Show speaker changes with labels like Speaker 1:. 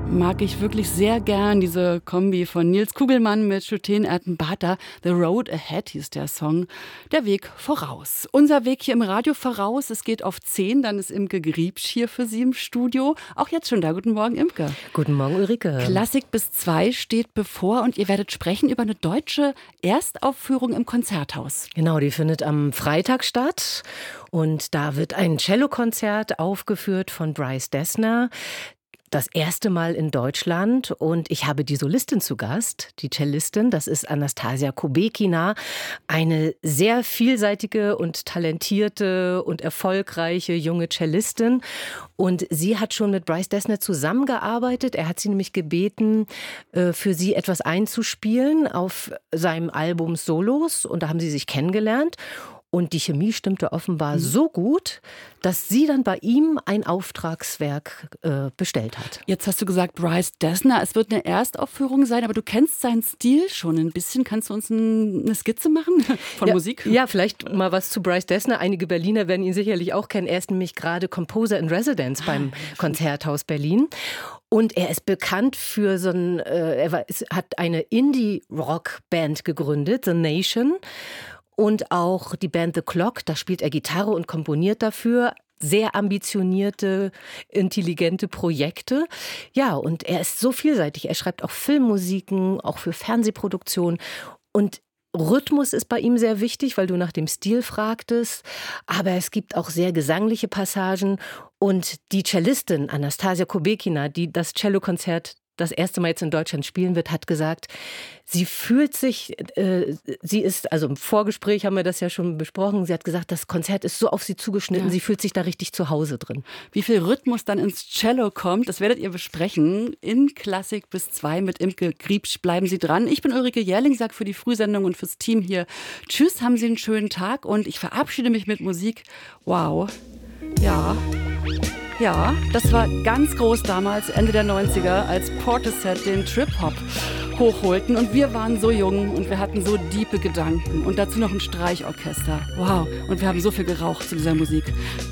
Speaker 1: mag ich wirklich sehr gern, diese Kombi von Nils Kugelmann mit Schutin Ertenbata. The Road Ahead hieß der Song. Der Weg voraus. Unser Weg hier im Radio voraus. Es geht auf 10, dann ist Imke Griebsch hier für Sie im Studio. Auch jetzt schon da. Guten Morgen, Imke.
Speaker 2: Guten Morgen, Ulrike.
Speaker 1: Klassik bis 2 steht bevor und ihr werdet sprechen über eine deutsche Erstaufführung im Konzerthaus.
Speaker 2: Genau, die findet am Freitag statt und da wird ein Cellokonzert aufgeführt von Bryce Dessner. Das erste Mal in Deutschland und ich habe die Solistin zu Gast, die Cellistin, das ist Anastasia Kubekina, eine sehr vielseitige und talentierte und erfolgreiche junge Cellistin und sie hat schon mit Bryce Dessner zusammengearbeitet. Er hat sie nämlich gebeten, für sie etwas einzuspielen auf seinem Album Solos und da haben sie sich kennengelernt. Und die Chemie stimmte offenbar so gut, dass sie dann bei ihm ein Auftragswerk bestellt hat.
Speaker 1: Jetzt hast du gesagt, Bryce Dessner, es wird eine Erstaufführung sein, aber du kennst seinen Stil schon ein bisschen. Kannst du uns eine Skizze machen von Musik?
Speaker 2: Ja, vielleicht mal was zu Bryce Dessner. Einige Berliner werden ihn sicherlich auch kennen. Er ist nämlich gerade Composer in Residence beim Konzerthaus Berlin. Und er ist bekannt für hat eine Indie-Rock-Band gegründet, The Nation. Und auch die Band The Clock, da spielt er Gitarre und komponiert dafür. Sehr ambitionierte, intelligente Projekte. Ja, und er ist so vielseitig. Er schreibt auch Filmmusiken, auch für Fernsehproduktionen. Und Rhythmus ist bei ihm sehr wichtig, weil du nach dem Stil fragtest. Aber es gibt auch sehr gesangliche Passagen. Und die Cellistin Anastasia Kubekina, die das Cellokonzert das erste Mal jetzt in Deutschland spielen wird, hat gesagt, sie fühlt sich, sie ist, also im Vorgespräch haben wir das ja schon besprochen, sie hat gesagt, das Konzert ist so auf sie zugeschnitten, sie fühlt sich da richtig zu Hause drin.
Speaker 1: Wie viel Rhythmus dann ins Cello kommt, das werdet ihr besprechen in Klassik bis 2 mit Imke Griebsch. Bleiben Sie dran. Ich bin Ulrike Jährling, sage für die Frühsendung und fürs Team hier tschüss, haben Sie einen schönen Tag und ich verabschiede mich mit Musik. Wow, ja, das war ganz groß damals, Ende der 90er, als Portishead den Trip-Hop hochholten. Und wir waren so jung und wir hatten so diepe Gedanken. Und dazu noch ein Streichorchester. Wow, und wir haben so viel geraucht zu dieser Musik.